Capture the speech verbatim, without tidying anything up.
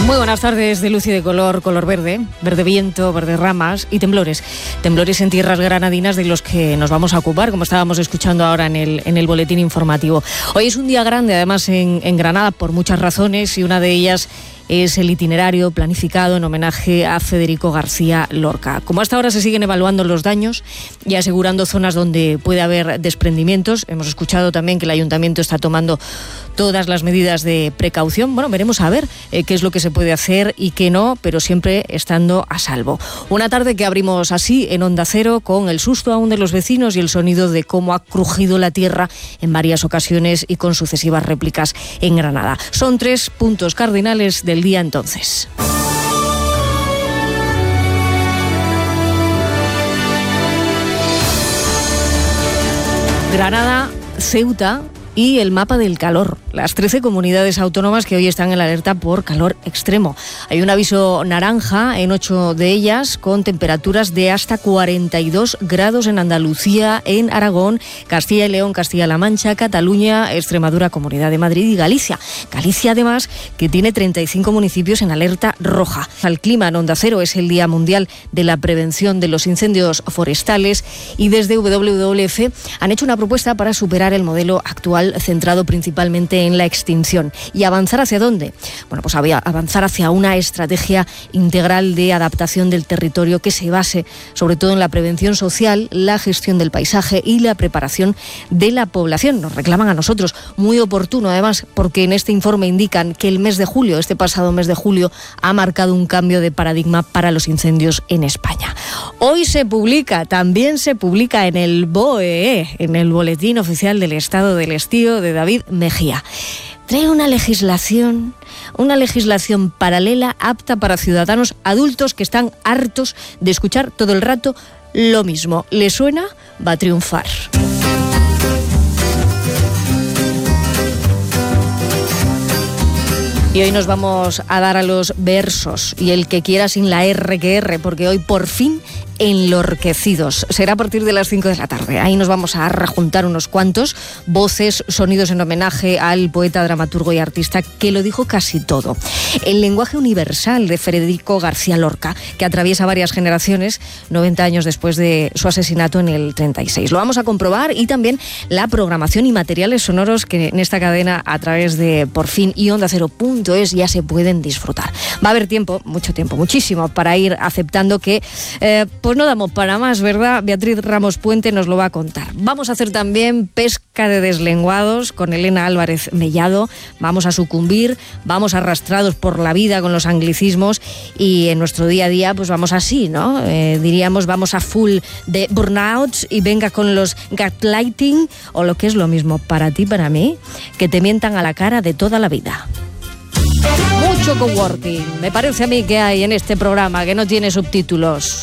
Muy buenas tardes de luz y de color, color verde, verde viento, verde ramas y temblores. Temblores en tierras granadinas de los que nos vamos a ocupar, como estábamos escuchando ahora en el, en el boletín informativo. Hoy es un día grande, además, en, en Granada, por muchas razones, y una de ellas es el itinerario planificado en homenaje a Federico García Lorca. Como hasta ahora se siguen evaluando los daños y asegurando zonas donde puede haber desprendimientos, hemos escuchado también que el Ayuntamiento está tomando todas las medidas de precaución. Bueno, veremos a ver eh, qué es lo que se puede hacer y qué no, pero siempre estando a salvo. Una tarde que abrimos así en Onda Cero, con el susto aún de los vecinos y el sonido de cómo ha crujido la tierra en varias ocasiones y con sucesivas réplicas en Granada. Son tres puntos cardinales del día entonces. Granada, Ceuta y el mapa del calor. Las trece comunidades autónomas que hoy están en alerta por calor extremo. Hay un aviso naranja en ocho de ellas, con temperaturas de hasta cuarenta y dos grados en Andalucía, en Aragón, Castilla y León, Castilla-La Mancha, Cataluña, Extremadura, Comunidad de Madrid y Galicia. Galicia, además, que tiene treinta y cinco municipios en alerta roja. Al clima en Onda Cero es el Día Mundial de la Prevención de los Incendios Forestales, y desde W W F han hecho una propuesta para superar el modelo actual, centrado principalmente en la extinción. ¿Y avanzar hacia dónde? Bueno, pues avanzar hacia una estrategia integral de adaptación del territorio que se base sobre todo en la prevención social, la gestión del paisaje y la preparación de la población. Nos reclaman a nosotros, muy oportuno además, porque en este informe indican que el mes de julio, este pasado mes de julio, ha marcado un cambio de paradigma para los incendios en España. Hoy se publica, también se publica en el B O E, en el Boletín Oficial del Estado del Estío, de David Mejía. Trae una legislación, una legislación paralela apta para ciudadanos adultos que están hartos de escuchar todo el rato lo mismo. ¿Le suena? Va a triunfar. Y hoy nos vamos a dar a los versos, y el que quiera sin la R que R, porque hoy por fin enlorquecidos. Será a partir de las cinco de la tarde. Ahí nos vamos a rejuntar unos cuantos voces, sonidos en homenaje al poeta, dramaturgo y artista que lo dijo casi todo. El lenguaje universal de Federico García Lorca, que atraviesa varias generaciones, noventa años después de su asesinato en el treinta y seis. Lo vamos a comprobar, y también la programación y materiales sonoros que en esta cadena, a través de Por Fin y Onda Cero punto es, ya se pueden disfrutar. Va a haber tiempo, mucho tiempo, muchísimo, para ir aceptando que eh, pues no damos para más, ¿verdad? Beatriz Ramos Puente nos lo va a contar. Vamos a hacer también pesca de deslenguados con Elena Álvarez Mellado. Vamos a sucumbir, vamos arrastrados por la vida con los anglicismos, y en nuestro día a día pues vamos así, ¿no? Eh, diríamos, vamos a full de burnouts y venga con los gaslighting, o lo que es lo mismo para ti, para mí, que te mientan a la cara de toda la vida. Mucho coworking, me parece a mí que hay en este programa, que no tiene subtítulos.